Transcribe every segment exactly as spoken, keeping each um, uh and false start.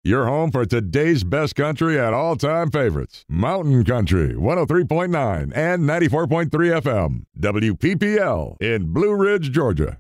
Your home for today's best country at all-time favorites. Mountain Country, one oh three point nine and ninety-four point three F M. W P P L in Blue Ridge, Georgia.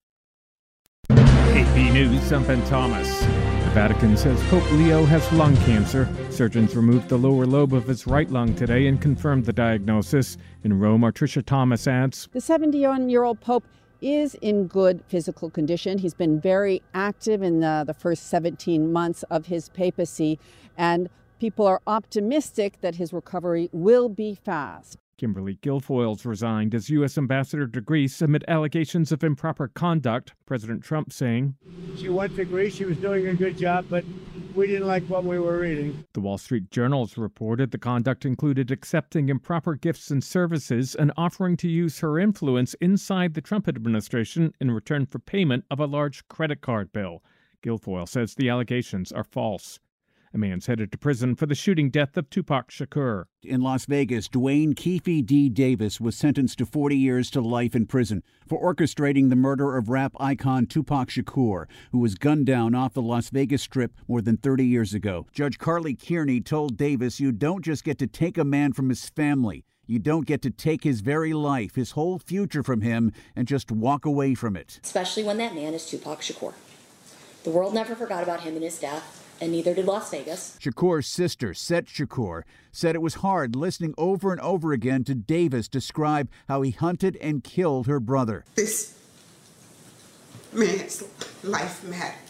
A P News, I'm Ben Thomas. The Vatican says Pope Leo has lung cancer. Surgeons removed the lower lobe of his right lung today and confirmed the diagnosis. In Rome, our Tricia Thomas adds, the seventy-one-year-old Pope is in good physical condition. He's been very active in the, the first seventeen months of his papacy, and people are optimistic that his recovery will be fast. Kimberly Guilfoyle's resigned as U S ambassador to Greece amid allegations of improper conduct. President Trump saying, she went to Greece, she was doing a good job, but we didn't like what we were reading. The Wall Street Journal's reported the conduct included accepting improper gifts and services and offering to use her influence inside the Trump administration in return for payment of a large credit card bill. Guilfoyle says the allegations are false. A man's headed to prison for the shooting death of Tupac Shakur. In Las Vegas, Dwayne Keefe D. Davis was sentenced to forty years to life in prison for orchestrating the murder of rap icon Tupac Shakur, who was gunned down off the Las Vegas Strip more than thirty years ago. Judge Carly Kearney told Davis, you don't just get to take a man from his family. You don't get to take his very life, his whole future from him, and just walk away from it. Especially when that man is Tupac Shakur. The world never forgot about him and his death. And neither did Las Vegas. Shakur's sister, Set Shakur, said it was hard listening over and over again to Davis describe how he hunted and killed her brother. This man's life mattered.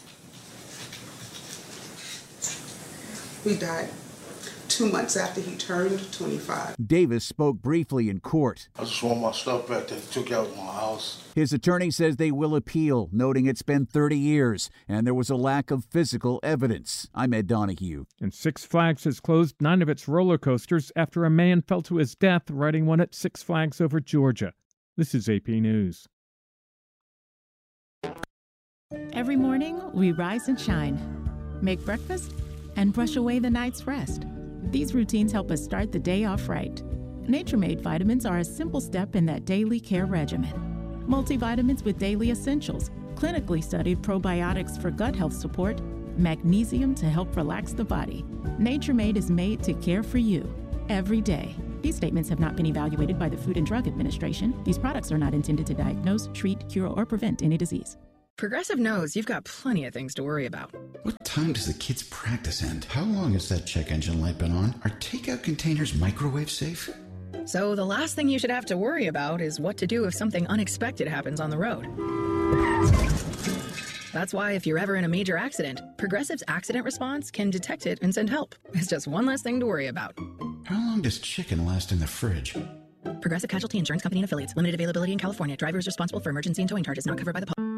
He died two months after he turned twenty-five. Davis spoke briefly in court. I just want my stuff back that they took out of my house. His attorney says they will appeal, noting it's been thirty years and there was a lack of physical evidence. I'm Ed Donahue. And Six Flags has closed nine of its roller coasters after a man fell to his death riding one at Six Flags over Georgia. This is A P News. Every morning, we rise and shine, make breakfast, and brush away the night's rest. These routines help us start the day off right. Nature-Made vitamins are a simple step in that daily care regimen. Multivitamins with daily essentials, clinically studied probiotics for gut health support, magnesium to help relax the body. Nature-Made is made to care for you every day. These statements have not been evaluated by the Food and Drug Administration. These products are not intended to diagnose, treat, cure, or prevent any disease. Progressive knows you've got plenty of things to worry about. What time does the kids' practice end? How long has that check engine light been on? Are takeout containers microwave safe? So the last thing you should have to worry about is what to do if something unexpected happens on the road. That's why if you're ever in a major accident, Progressive's accident response can detect it and send help. It's just one less thing to worry about. How long does chicken last in the fridge? Progressive Casualty Insurance Company and Affiliates. Limited availability in California. Driver is responsible for emergency and towing charges not covered by the policy.